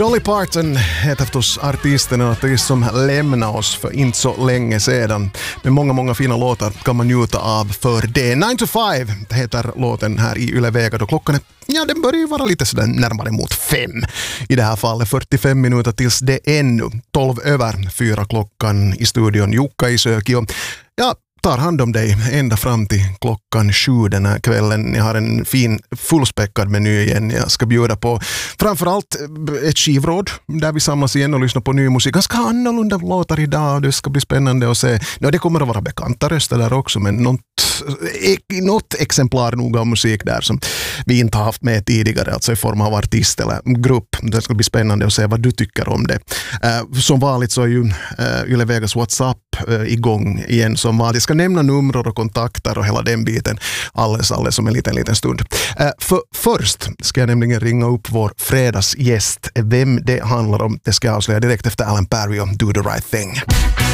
Dolly Parton heter förstås artisten, en artist som lämnade oss för inte så länge sedan. Med många fina låtar kan man njuta av för det. 9 to 5 heter låten här i Yle Vega då klockan är, ja, den börjar ju vara lite sådär närmare mot 5. I det här fallet 45 minuter tills det är ännu 12 över 4 klockan i studion. Jukka i Sökio. Ja, tar hand om dig ända fram till klockan 7 den här kvällen. Jag har en fin fullspäckad meny igen. Jag ska bjuda på framförallt ett skivråd där vi samlas igen och lyssnar på ny musik. Ganska annorlunda låtar idag. Det ska bli spännande att se. Det kommer att vara bekanta röster där också, men något exemplar nog av musik där som vi inte har haft med tidigare, alltså i form av artist eller grupp. Det ska bli spännande att se vad du tycker om det. Som vanligt så är ju Yle Vegas WhatsApp igång igen som vanligt. Jag ska nämna nummer och kontakter och hela den biten alldeles om en liten stund. Först ska jag nämligen ringa upp vår fredagsgäst. Vem det handlar om, det ska jag avslöja direkt efter Alan Perry och Do the Right Thing.